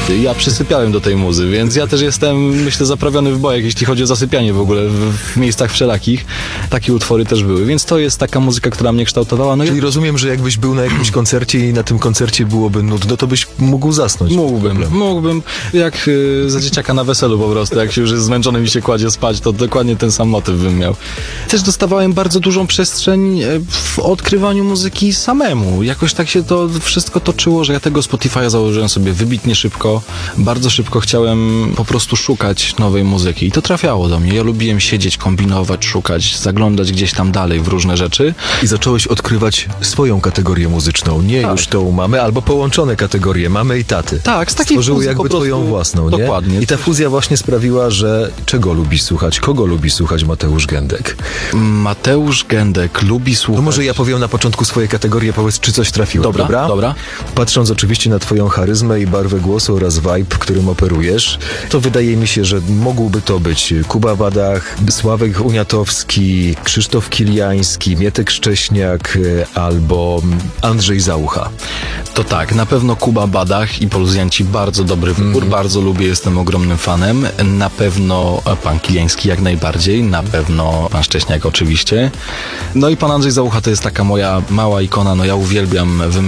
Ja przysypiałem do tej muzy, więc ja też jestem, myślę, zaprawiony w bojach, jeśli chodzi o zasypianie w ogóle w miejscach wszelakich. Takie utwory też były, więc to jest taka muzyka, która mnie kształtowała. No Czyli rozumiem, że jakbyś był na jakimś koncercie i na tym koncercie byłoby nudno, to byś mógł zasnąć. Mógłbym, jak za dzieciaka na weselu po prostu, jak się już jest zmęczony i się kładzie spać, to dokładnie ten sam motyw bym miał. Też dostawałem bardzo dużą przestrzeń w odkrywaniu muzyki samemu. Jakoś tak się to wszystko toczyło, że ja tego Spotify'a założyłem sobie wybitnie szybko. Bardzo szybko chciałem po prostu szukać nowej muzyki i to trafiało do mnie. Ja lubiłem siedzieć, kombinować, szukać, zaglądać gdzieś tam dalej w różne rzeczy. I zacząłeś odkrywać swoją kategorię muzyczną, nie już tą mamy, albo połączone kategorie mamy i taty. Tak, z takiej Stworzyły fuzji jakby po prostu, twoją własną, nie? Dokładnie. I ta fuzja właśnie sprawiła, że czego lubi słuchać, kogo lubi słuchać Mateusz Gędek? Mateusz Gędek lubi słuchać... No może ja powiem na początku swoje kategorie, powiedz, czy coś trafiło, Dobra. Patrząc oczywiście na twoją charyzmę i barwę głosu oraz vibe, którym operujesz, to wydaje mi się, że mógłby to być Kuba Badach, Sławek Uniatowski, Krzysztof Kiliański, Mietek Szcześniak albo Andrzej Zaucha. To tak, na pewno Kuba Badach i Poluzjanci, bardzo dobry wybór, bardzo lubię, jestem ogromnym fanem. Na pewno pan Kiliański jak najbardziej, na pewno pan Szcześniak oczywiście. No i pan Andrzej Zaucha to jest taka moja mała ikona, no ja uwielbiam